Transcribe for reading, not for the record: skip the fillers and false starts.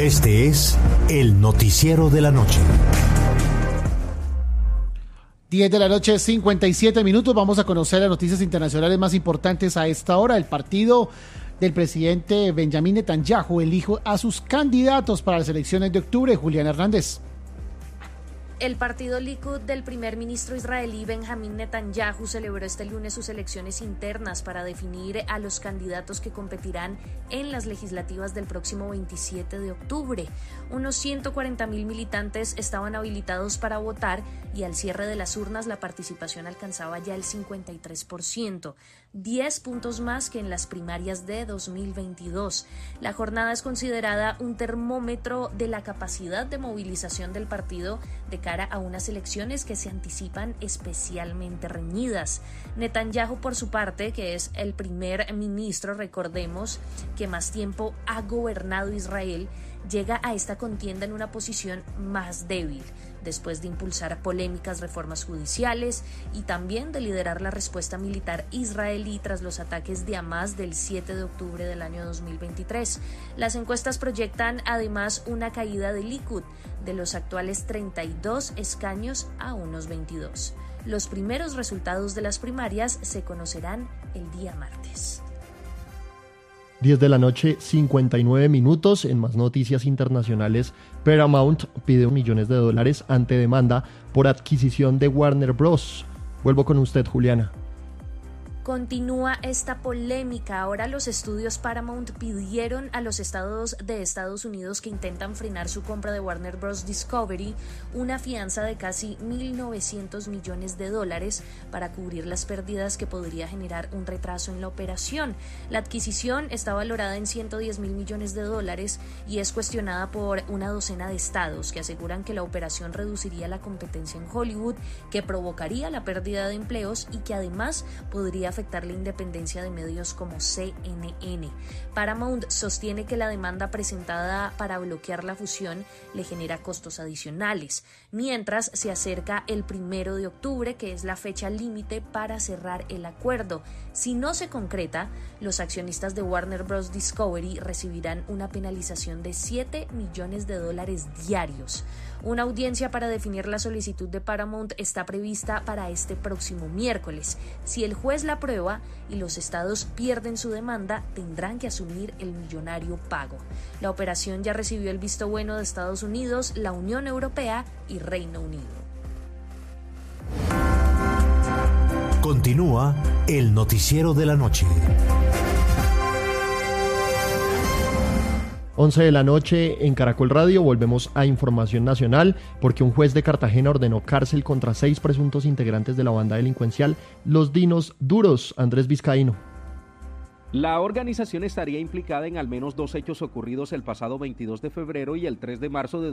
Este es el noticiero de la noche. 10 de la noche, 57 minutos. Vamos a conocer las noticias internacionales más importantes a esta hora. El partido del presidente Benjamin Netanyahu elige a sus candidatos para las elecciones de octubre. Julián Hernández. El partido Likud del primer ministro israelí Benjamin Netanyahu celebró este lunes sus elecciones internas para definir a los candidatos que competirán en las legislativas del próximo 27 de octubre. Unos 140.000 militantes estaban habilitados para votar y al cierre de las urnas la participación alcanzaba ya el 53%, 10 puntos más que en las primarias de 2022. La jornada es considerada un termómetro de la capacidad de movilización del partido de cara a unas elecciones que se anticipan especialmente reñidas. Netanyahu, por su parte, que es el primer ministro, recordemos, que más tiempo ha gobernado Israel, llega a esta contienda en una posición más débil, después de impulsar polémicas reformas judiciales y también de liderar la respuesta militar israelí tras los ataques de Hamás del 7 de octubre del año 2023. Las encuestas proyectan además una caída de Likud de los actuales 32 escaños a unos 22. Los primeros resultados de las primarias se conocerán el día martes. 10 de la noche, 59 minutos. En más noticias internacionales, Paramount pide $1 millones ante demanda por adquisición de Warner Bros. Vuelvo con usted, Juliana. Continúa esta polémica. Ahora los estudios Paramount pidieron a los estados de Estados Unidos que intentan frenar su compra de Warner Bros. Discovery una fianza de casi $1.900 millones para cubrir las pérdidas que podría generar un retraso en la operación. La adquisición está valorada en $110 millones y es cuestionada por una docena de estados que aseguran que la operación reduciría la competencia en Hollywood, que provocaría la pérdida de empleos y que además podría afectar la independencia de medios como CNN. Paramount sostiene que la demanda presentada para bloquear la fusión le genera costos adicionales, mientras se acerca el 1 de octubre, que es la fecha límite para cerrar el acuerdo. Si no se concreta, los accionistas de Warner Bros. Discovery recibirán una penalización de $7 millones diarios. Una audiencia para definir la solicitud de Paramount está prevista para este próximo miércoles. Si el juez la aprueba y los estados pierden su demanda, tendrán que asumir el millonario pago. La operación ya recibió el visto bueno de Estados Unidos, la Unión Europea y Reino Unido. Continúa el noticiero de la noche. 11 de la noche en Caracol Radio. Volvemos a información nacional porque un juez de Cartagena ordenó cárcel contra 6 presuntos integrantes de la banda delincuencial Los Dinos Duros. Andrés Vizcaíno. La organización estaría implicada en al menos 2 hechos ocurridos el pasado 22 de febrero y el 3 de marzo de